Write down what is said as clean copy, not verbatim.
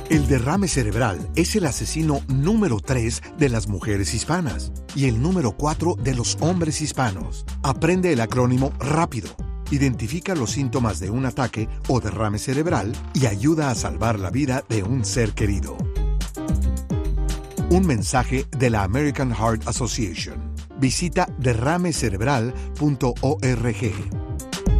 El derrame cerebral es el asesino número 3 de las mujeres hispanas y el número 4 de los hombres hispanos. Aprende el acrónimo rápido. Identifica los síntomas de un ataque o derrame cerebral y ayuda a salvar la vida de un ser querido. Un mensaje de la American Heart Association. Visita derramecerebral.org.